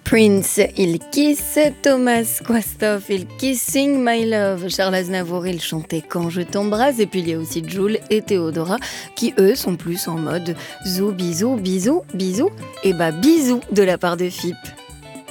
Prince, il kiss, Thomas Quasthoff, il Kissing My Love, Charles Aznavour, il chantait Quand je t'embrasse, et puis il y a aussi Jul et Théodora qui eux sont plus en mode zou, bisous, bisous, bisous, et bah bisous de la part de Fipp.